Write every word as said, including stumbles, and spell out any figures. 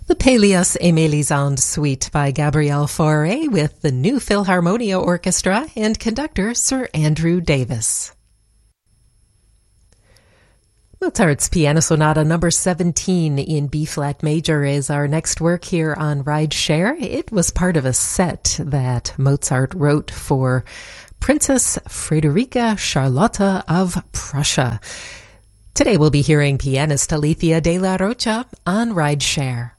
The Pelléas et Mélisande Suite by Gabriel Fauré with the New Philharmonia Orchestra and conductor Sir Andrew Davis. Mozart's Piano Sonata number seventeen in B-flat major is our next work here on Ride Share. It was part of a set that Mozart wrote for Princess Frederica Charlotta of Prussia. Today we'll be hearing pianist Alethea de la Rocha on Ride Share.